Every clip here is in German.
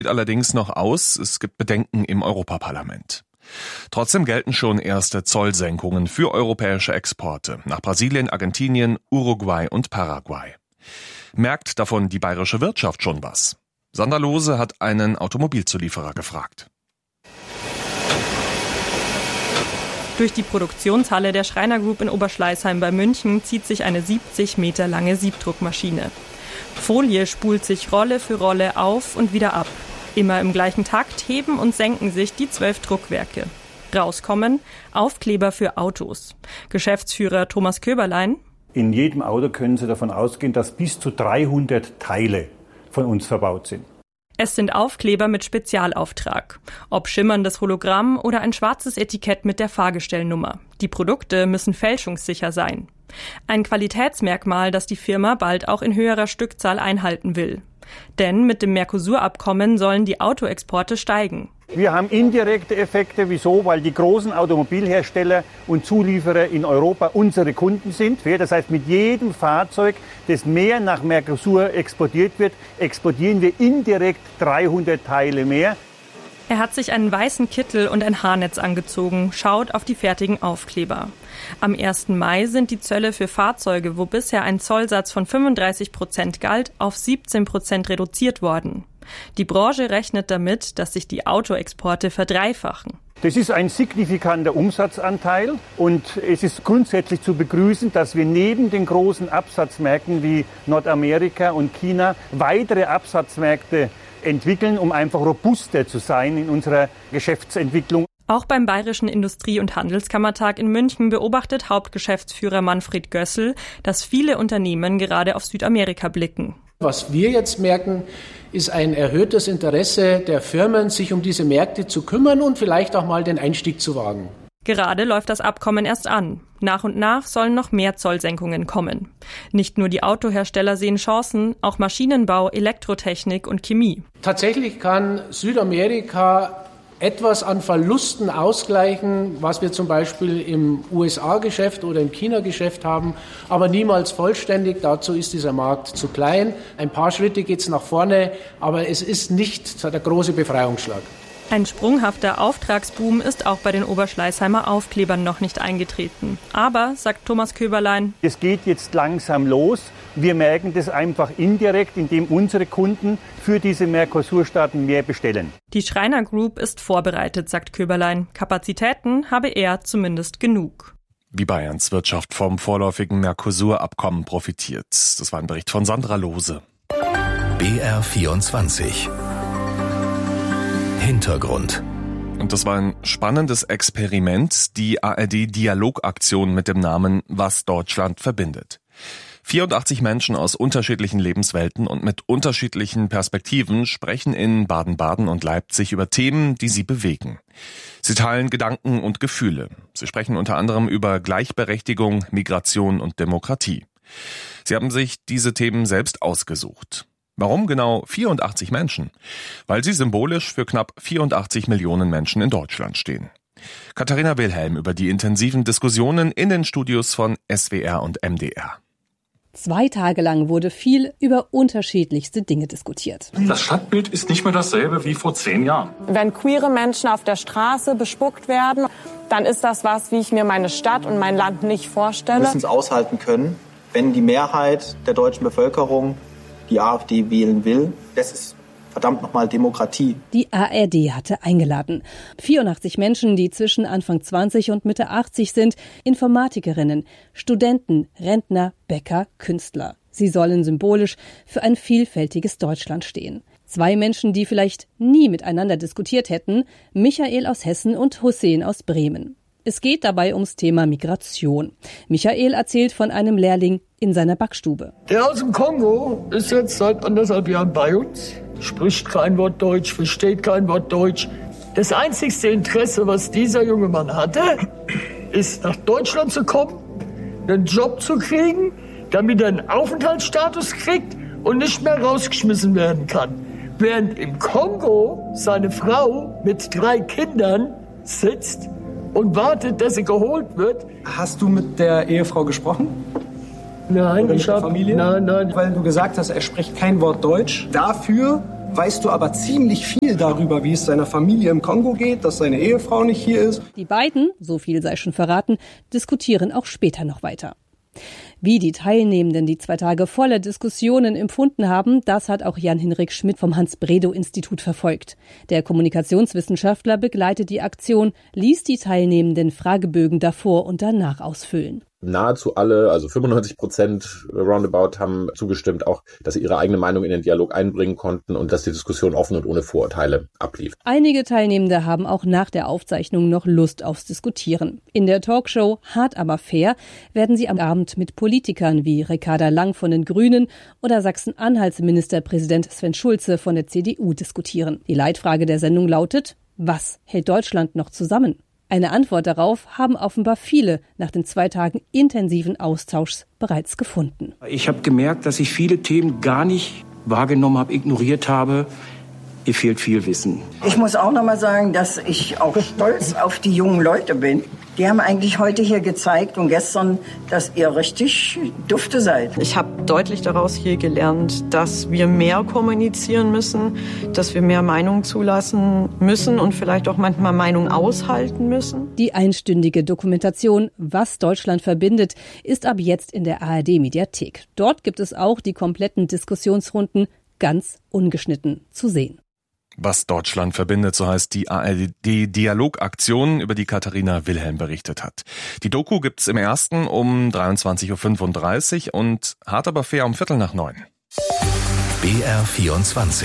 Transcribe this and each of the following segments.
Sieht allerdings noch aus, es gibt Bedenken im Europaparlament. Trotzdem gelten schon erste Zollsenkungen für europäische Exporte nach Brasilien, Argentinien, Uruguay und Paraguay. Merkt davon die bayerische Wirtschaft schon was? Sandra Lose hat einen Automobilzulieferer gefragt. Durch die Produktionshalle der Schreiner Group in Oberschleißheim bei München zieht sich eine 70 Meter lange Siebdruckmaschine. Folie spult sich Rolle für Rolle auf und wieder ab. Immer im gleichen Takt heben und senken sich die 12 Druckwerke. Rauskommen Aufkleber für Autos. Geschäftsführer Thomas Köberlein: In jedem Auto können Sie davon ausgehen, dass bis zu 300 Teile von uns verbaut sind. Es sind Aufkleber mit Spezialauftrag. Ob schimmerndes Hologramm oder ein schwarzes Etikett mit der Fahrgestellnummer. Die Produkte müssen fälschungssicher sein. Ein Qualitätsmerkmal, das die Firma bald auch in höherer Stückzahl einhalten will. Denn mit dem Mercosur-Abkommen sollen die Autoexporte steigen. Wir haben indirekte Effekte. Wieso? Weil die großen Automobilhersteller und Zulieferer in Europa unsere Kunden sind. Das heißt, mit jedem Fahrzeug, das mehr nach Mercosur exportiert wird, exportieren wir indirekt 300 Teile mehr. Er hat sich einen weißen Kittel und ein Haarnetz angezogen, schaut auf die fertigen Aufkleber. Am 1. Mai sind die Zölle für Fahrzeuge, wo bisher ein Zollsatz von 35% galt, auf 17% reduziert worden. Die Branche rechnet damit, dass sich die Autoexporte verdreifachen. Das ist ein signifikanter Umsatzanteil und es ist grundsätzlich zu begrüßen, dass wir neben den großen Absatzmärkten wie Nordamerika und China weitere Absatzmärkte entwickeln, um einfach robuster zu sein in unserer Geschäftsentwicklung. Auch beim Bayerischen Industrie- und Handelskammertag in München beobachtet Hauptgeschäftsführer Manfred Gössel, dass viele Unternehmen gerade auf Südamerika blicken. Was wir jetzt merken, ist ein erhöhtes Interesse der Firmen, sich um diese Märkte zu kümmern und vielleicht auch mal den Einstieg zu wagen. Gerade läuft das Abkommen erst an. Nach und nach sollen noch mehr Zollsenkungen kommen. Nicht nur die Autohersteller sehen Chancen, auch Maschinenbau, Elektrotechnik und Chemie. Tatsächlich kann Südamerika etwas an Verlusten ausgleichen, was wir zum Beispiel im USA-Geschäft oder im China-Geschäft haben, aber niemals vollständig. Dazu ist dieser Markt zu klein. Ein paar Schritte geht es nach vorne, aber es ist nicht der große Befreiungsschlag. Ein sprunghafter Auftragsboom ist auch bei den Oberschleißheimer Aufklebern noch nicht eingetreten. Aber, sagt Thomas Köberlein, es geht jetzt langsam los. Wir merken das einfach indirekt, indem unsere Kunden für diese Mercosur-Staaten mehr bestellen. Die Schreiner Group ist vorbereitet, sagt Köberlein. Kapazitäten habe er zumindest genug. Wie Bayerns Wirtschaft vom vorläufigen Mercosur-Abkommen profitiert. Das war ein Bericht von Sandra Lose. BR24 Hintergrund. Und das war ein spannendes Experiment, die ARD-Dialogaktion mit dem Namen Was Deutschland verbindet. 84 Menschen aus unterschiedlichen Lebenswelten und mit unterschiedlichen Perspektiven sprechen in Baden-Baden und Leipzig über Themen, die sie bewegen. Sie teilen Gedanken und Gefühle. Sie sprechen unter anderem über Gleichberechtigung, Migration und Demokratie. Sie haben sich diese Themen selbst ausgesucht. Warum genau 84 Menschen? Weil sie symbolisch für knapp 84 Millionen Menschen in Deutschland stehen. Katharina Wilhelm über die intensiven Diskussionen in den Studios von SWR und MDR. 2 Tage lang wurde viel über unterschiedlichste Dinge diskutiert. Das Stadtbild ist nicht mehr dasselbe wie vor 10 Jahren. Wenn queere Menschen auf der Straße bespuckt werden, dann ist das was, wie ich mir meine Stadt und mein Land nicht vorstelle. Wir müssen es aushalten können, wenn die Mehrheit der deutschen Bevölkerung die AfD wählen will. Das ist verdammt nochmal Demokratie. Die ARD hatte eingeladen. 84 Menschen, die zwischen Anfang 20 und Mitte 80 sind, Informatikerinnen, Studenten, Rentner, Bäcker, Künstler. Sie sollen symbolisch für ein vielfältiges Deutschland stehen. 2 Menschen, die vielleicht nie miteinander diskutiert hätten, Michael aus Hessen und Hussein aus Bremen. Es geht dabei ums Thema Migration. Michael erzählt von einem Lehrling in seiner Backstube. Der aus dem Kongo ist jetzt seit 1,5 Jahren bei uns, spricht kein Wort Deutsch, versteht kein Wort Deutsch. Das einzigste Interesse, was dieser junge Mann hatte, ist nach Deutschland zu kommen, einen Job zu kriegen, damit er einen Aufenthaltsstatus kriegt und nicht mehr rausgeschmissen werden kann. Während im Kongo seine Frau mit 3 Kindern sitzt und wartet, dass sie geholt wird. Hast du mit der Ehefrau gesprochen? Nein, ich habe Familie. Nein. Weil du gesagt hast, er spricht kein Wort Deutsch. Dafür weißt du aber ziemlich viel darüber, wie es seiner Familie im Kongo geht, dass seine Ehefrau nicht hier ist. Die beiden, so viel sei schon verraten, diskutieren auch später noch weiter. Wie die Teilnehmenden die 2 Tage voller Diskussionen empfunden haben, das hat auch Jan-Hinrik Schmidt vom Hans-Bredow-Institut verfolgt. Der Kommunikationswissenschaftler begleitet die Aktion, ließ die Teilnehmenden Fragebögen davor und danach ausfüllen. Nahezu alle, also 95% roundabout, haben zugestimmt, auch, dass sie ihre eigene Meinung in den Dialog einbringen konnten und dass die Diskussion offen und ohne Vorurteile ablief. Einige Teilnehmende haben auch nach der Aufzeichnung noch Lust aufs Diskutieren. In der Talkshow Hart aber fair werden sie am Abend mit Politikern wie Ricarda Lang von den Grünen oder Sachsen-Anhalts Ministerpräsident Sven Schulze von der CDU diskutieren. Die Leitfrage der Sendung lautet: Was hält Deutschland noch zusammen? Eine Antwort darauf haben offenbar viele nach den 2 Tagen intensiven Austauschs bereits gefunden. Ich habe gemerkt, dass ich viele Themen gar nicht wahrgenommen habe, ignoriert habe. Ihr fehlt viel Wissen. Ich muss auch noch mal sagen, dass ich auch stolz auf die jungen Leute bin. Die haben eigentlich heute hier gezeigt und gestern, dass ihr richtig dufte seid. Ich habe deutlich daraus hier gelernt, dass wir mehr kommunizieren müssen, dass wir mehr Meinungen zulassen müssen und vielleicht auch manchmal Meinungen aushalten müssen. Die einstündige Dokumentation Was Deutschland verbindet ist ab jetzt in der ARD-Mediathek. Dort gibt es auch die kompletten Diskussionsrunden ganz ungeschnitten zu sehen. Was Deutschland verbindet, so heißt die ARD-Dialogaktion, über die Katharina Wilhelm berichtet hat. Die Doku gibt's im ersten um 23.35 Uhr und Hart aber fair um 8:45. BR24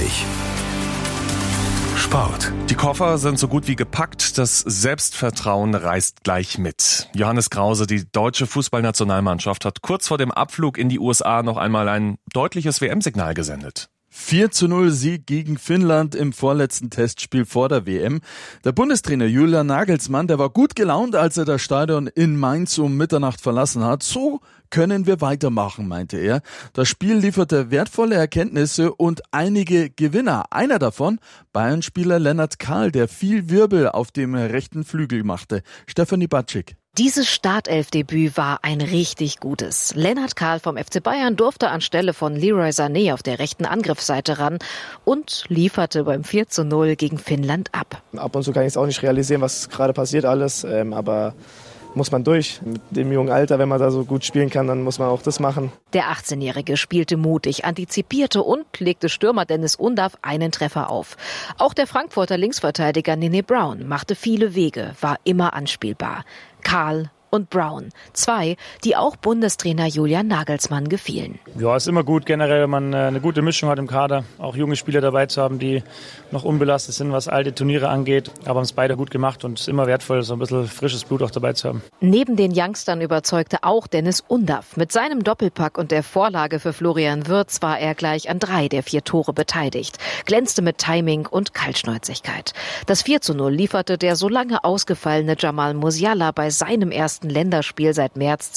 Sport. Die Koffer sind so gut wie gepackt, das Selbstvertrauen reist gleich mit. Johannes Krause, die deutsche Fußballnationalmannschaft, hat kurz vor dem Abflug in die USA noch einmal ein deutliches WM-Signal gesendet. 4:0 Sieg gegen Finnland im vorletzten Testspiel vor der WM. Der Bundestrainer Julian Nagelsmann, der war gut gelaunt, als er das Stadion in Mainz um Mitternacht verlassen hat. So können wir weitermachen, meinte er. Das Spiel lieferte wertvolle Erkenntnisse und einige Gewinner. Einer davon, Bayern-Spieler Lennart Kahl, der viel Wirbel auf dem rechten Flügel machte. Stefanie Batschik. Dieses Startelfdebüt war ein richtig gutes. Lennart Kahl vom FC Bayern durfte anstelle von Leroy Sané auf der rechten Angriffsseite ran und lieferte beim 4:0 gegen Finnland ab. Ab und zu kann ich es auch nicht realisieren, was gerade passiert alles, aber muss man durch. Mit dem jungen Alter, wenn man da so gut spielen kann, dann muss man auch das machen. Der 18-Jährige spielte mutig, antizipierte und legte Stürmer Dennis Undav einen Treffer auf. Auch der Frankfurter Linksverteidiger Nene Brown machte viele Wege, war immer anspielbar. Kahl und Brown, 2, die auch Bundestrainer Julian Nagelsmann gefielen. Ja, ist immer gut generell, wenn man eine gute Mischung hat im Kader, auch junge Spieler dabei zu haben, die noch unbelastet sind, was alte Turniere angeht. Aber haben es beide gut gemacht und es ist immer wertvoll, so ein bisschen frisches Blut auch dabei zu haben. Neben den Youngstern überzeugte auch Dennis Undav. Mit seinem Doppelpack und der Vorlage für Florian Wirtz war er gleich an 3 der 4 Tore beteiligt, glänzte mit Timing und Kaltschnäuzigkeit. Das 4:0 lieferte der so lange ausgefallene Jamal Musiala bei seinem ersten Länderspiel seit März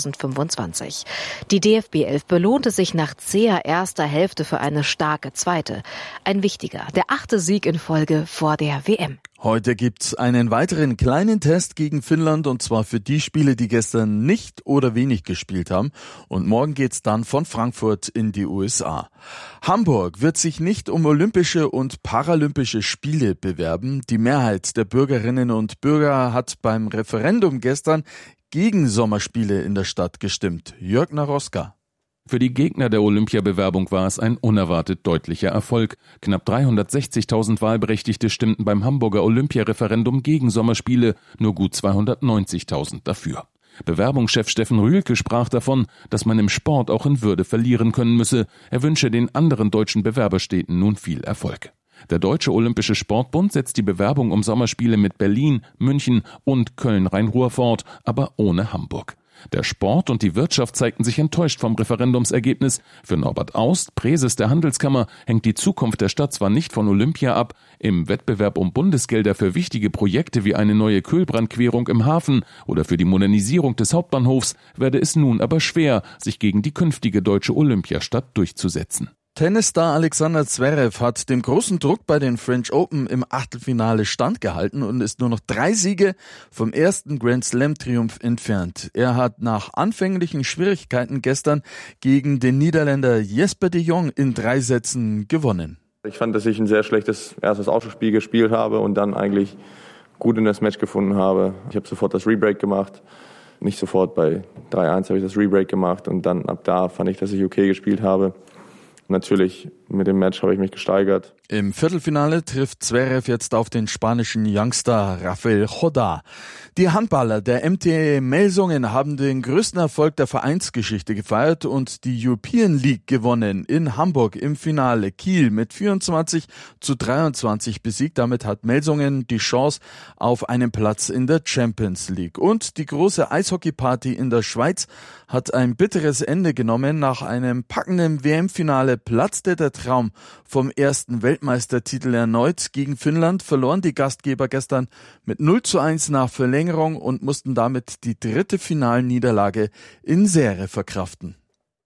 2025. Die DFB 11 belohnte sich nach zäher erster Hälfte für eine starke zweite. Ein wichtiger, der 8. Sieg in Folge vor der WM. Heute gibt's einen weiteren kleinen Test gegen Finnland und zwar für die Spiele, die gestern nicht oder wenig gespielt haben. Und morgen geht's dann von Frankfurt in die USA. Hamburg wird sich nicht um Olympische und Paralympische Spiele bewerben. Die Mehrheit der Bürgerinnen und Bürger hat beim Referendum gestern gegen Sommerspiele in der Stadt gestimmt. Jörg Naroska. Für die Gegner der Olympiabewerbung war es ein unerwartet deutlicher Erfolg. Knapp 360.000 Wahlberechtigte stimmten beim Hamburger Olympiareferendum gegen Sommerspiele, nur gut 290.000 dafür. Bewerbungschef Steffen Rühlke sprach davon, dass man im Sport auch in Würde verlieren können müsse. Er wünsche den anderen deutschen Bewerberstädten nun viel Erfolg. Der Deutsche Olympische Sportbund setzt die Bewerbung um Sommerspiele mit Berlin, München und Köln-Rhein-Ruhr fort, aber ohne Hamburg. Der Sport und die Wirtschaft zeigten sich enttäuscht vom Referendumsergebnis. Für Norbert Aust, Präses der Handelskammer, hängt die Zukunft der Stadt zwar nicht von Olympia ab. Im Wettbewerb um Bundesgelder für wichtige Projekte wie eine neue Kühlbrandquerung im Hafen oder für die Modernisierung des Hauptbahnhofs werde es nun aber schwer, sich gegen die künftige deutsche Olympiastadt durchzusetzen. Tennisstar Alexander Zverev hat dem großen Druck bei den French Open im Achtelfinale standgehalten und ist nur noch 3 Siege vom ersten Grand-Slam-Triumph entfernt. Er hat nach anfänglichen Schwierigkeiten gestern gegen den Niederländer Jesper de Jong in 3 Sätzen gewonnen. Ich fand, dass ich ein sehr schlechtes erstes Aufschlagspiel gespielt habe und dann eigentlich gut in das Match gefunden habe. Ich habe sofort das Rebreak gemacht. Nicht sofort, bei 3-1 habe ich das Rebreak gemacht und dann ab da fand ich, dass ich okay gespielt habe. Natürlich, mit dem Match habe ich mich gesteigert. Im Viertelfinale trifft Zverev jetzt auf den spanischen Youngster Rafael Jodá. Die Handballer der MT Melsungen haben den größten Erfolg der Vereinsgeschichte gefeiert und die European League gewonnen. In Hamburg im Finale Kiel mit 24-23 besiegt. Damit hat Melsungen die Chance auf einen Platz in der Champions League. Und die große Eishockeyparty in der Schweiz hat ein bitteres Ende genommen. Nach einem packenden WM-Finale platzte der Traum vom ersten Weltmeistertitel erneut. Gegen Finnland verloren die Gastgeber gestern mit 0:1 nach Verlängerung und mussten damit die dritte Finalniederlage in Serie verkraften.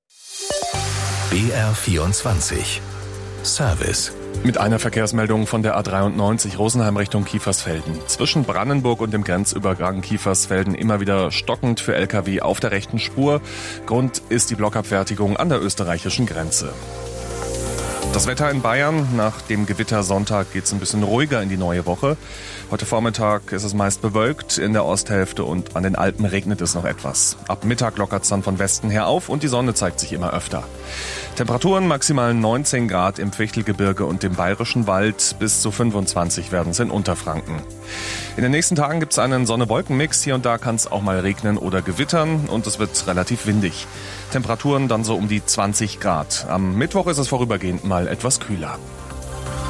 BR24 Service. Mit einer Verkehrsmeldung von der A93 Rosenheim Richtung Kiefersfelden. Zwischen Brandenburg und dem Grenzübergang Kiefersfelden immer wieder stockend für Lkw auf der rechten Spur. Grund ist die Blockabfertigung an der österreichischen Grenze. Das Wetter in Bayern. Nach dem Gewittersonntag geht es ein bisschen ruhiger in die neue Woche. Heute Vormittag ist es meist bewölkt in der Osthälfte und an den Alpen regnet es noch etwas. Ab Mittag lockert es dann von Westen her auf und die Sonne zeigt sich immer öfter. Temperaturen maximal 19 Grad im Fichtelgebirge und dem Bayerischen Wald, bis zu 25 werden es in Unterfranken. In den nächsten Tagen gibt es einen Sonne-Wolken-Mix. Hier und da kann es auch mal regnen oder gewittern und es wird relativ windig. Temperaturen dann so um die 20 Grad. Am Mittwoch ist es vorübergehend mal etwas kühler.